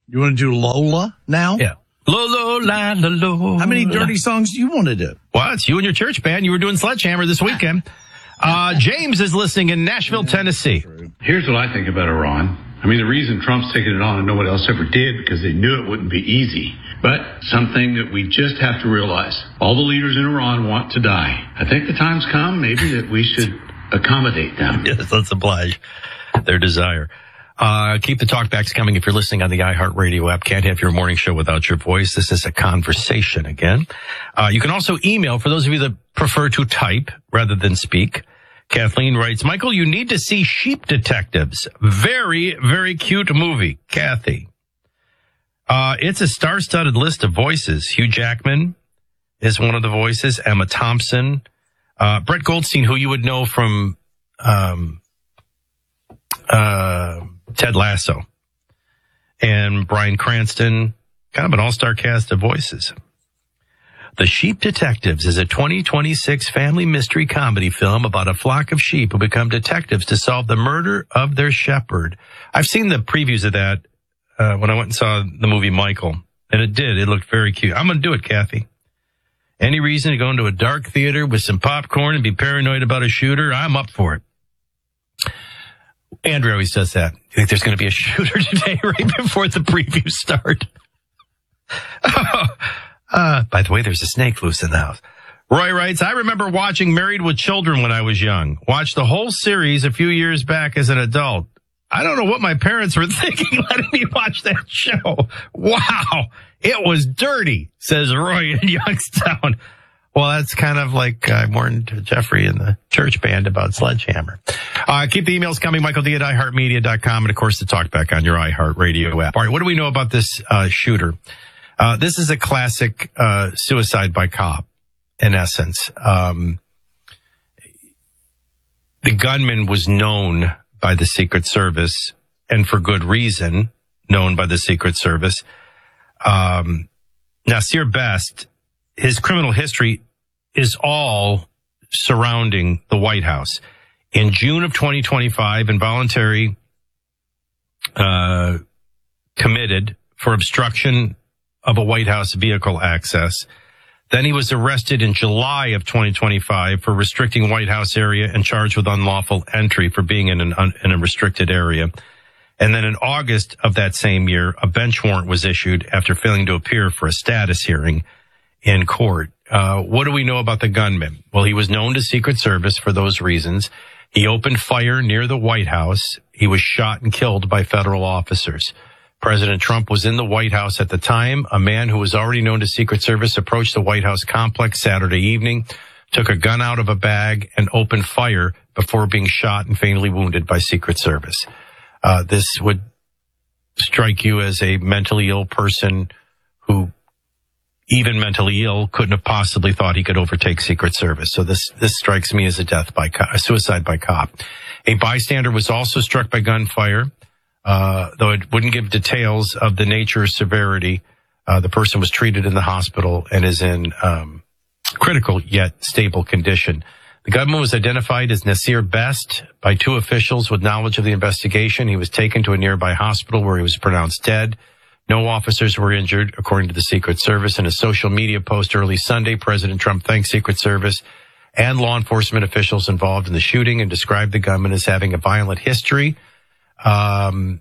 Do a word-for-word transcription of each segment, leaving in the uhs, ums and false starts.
You want to do Lola now? Yeah. Lola, la, la, la. How many dirty songs do you want to do? Well, it's you and your church band. You were doing Sledgehammer this weekend. Uh, James is listening in Nashville, Tennessee. Here's what I think about Iran. I mean, the reason Trump's taking it on and no one else ever did, because they knew it wouldn't be easy. But something that we just have to realize. All the leaders in Iran want to die. I think the time's come, maybe, that we should accommodate them. Yes, let's oblige their desire. Uh, keep the talkbacks coming if you're listening on the iHeartRadio app. Can't have your morning show without your voice. This is a conversation again. Uh, you can also email for those of you that prefer to type rather than speak. Kathleen writes, Michael, you need to see Sheep Detectives. Very, very cute movie. Kathy. Uh, it's a star-studded list of voices. Hugh Jackman is one of the voices. Emma Thompson. Uh, Brett Goldstein, who you would know from, um, uh, Ted Lasso, and Bryan Cranston, kind of an all-star cast of voices. The Sheep Detectives is a twenty twenty-six family mystery comedy film about a flock of sheep who become detectives to solve the murder of their shepherd. I've seen the previews of that uh, when I went and saw the movie Michael, and it did. It looked very cute. I'm going to do it, Kathy. Any reason to go into a dark theater with some popcorn and be paranoid about a shooter? I'm up for it. Andrew always does that. You think there's going to be a shooter today right before the previews start? uh, by the way, there's a snake loose in the house. Roy writes, I remember watching Married with Children when I was young. Watched the whole series a few years back as an adult. I don't know what my parents were thinking letting me watch that show. Wow. It was dirty, says Roy in Youngstown. Well, that's kind of like I warned Jeffrey in the church band about Sledgehammer. Uh, keep the emails coming, Michael D at i heart media dot com, and, of course, the talkback on your iHeartRadio app. All right, what do we know about this uh, shooter? Uh, this is a classic uh, suicide by cop, in essence. Um, the gunman was known by the Secret Service, and for good reason, known by the Secret Service. Um, Nasir Best, his criminal history is all surrounding the White House. In June of twenty twenty-five, involuntary uh, committed for obstruction of a White House vehicle access. Then he was arrested in July of twenty twenty-five for restricting White House area and charged with unlawful entry for being in, an un, in a restricted area. And then in August of that same year, a bench warrant was issued after failing to appear for a status hearing in court. Uh, what do we know about the gunman? Well, he was known to Secret Service for those reasons. He opened fire near the White House. He was shot and killed by federal officers. President Trump was in the White House at the time. A man who was already known to Secret Service approached the White House complex Saturday evening, took a gun out of a bag, and opened fire before being shot and fatally wounded by Secret Service. Uh, this would strike you as a mentally ill person who, even mentally ill, couldn't have possibly thought he could overtake Secret Service. So this, this strikes me as a death by co- a suicide by cop. A bystander was also struck by gunfire, uh, though it wouldn't give details of the nature or severity. Uh, the person was treated in the hospital and is in, um, critical yet stable condition. The gunman was identified as Nasir Best by two officials with knowledge of the investigation. He was taken to a nearby hospital where he was pronounced dead. No officers were injured, according to the Secret Service. In a social media post early Sunday, President Trump thanked Secret Service and law enforcement officials involved in the shooting and described the gunman as having a violent history. Um,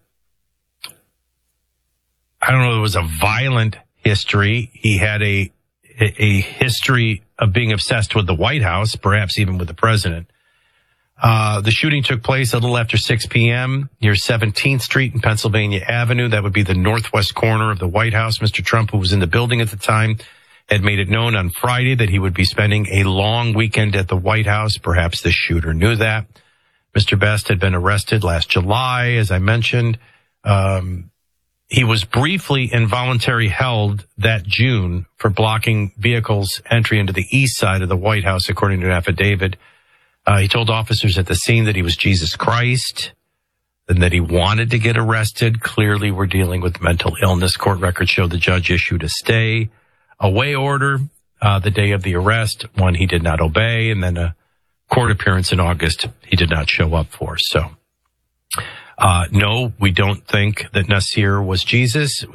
I don't know if it was a violent history. He had a, a history of being obsessed with the White House, perhaps even with the president. Uh, the shooting took place a little after six p.m. near seventeenth Street and Pennsylvania Avenue. That would be the northwest corner of the White House. Mister Trump, who was in the building at the time, had made it known on Friday that he would be spending a long weekend at the White House. Perhaps the shooter knew that. Mister Best had been arrested last July, as I mentioned. Um, he was briefly involuntary held that June for blocking vehicles' entry into the east side of the White House, according to an affidavit. Uh, he told officers at the scene that he was Jesus Christ and that he wanted to get arrested. Clearly, we're dealing with mental illness. Court records show the judge issued a stay away order uh, the day of the arrest, one he did not obey, and then a court appearance in August he did not show up for. So, uh, no, we don't think that Nasir was Jesus.